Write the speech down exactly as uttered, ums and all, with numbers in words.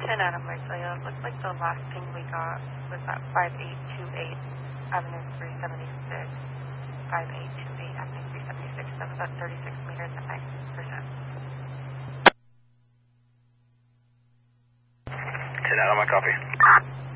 ten Adam Marcelo. Looks like the last ping we got was at five eight two eight Avenue three seventy-six. five eight two eight Avenue three seventy-six. That was at thirty-six meters at nine percent. ten Adam, I copy.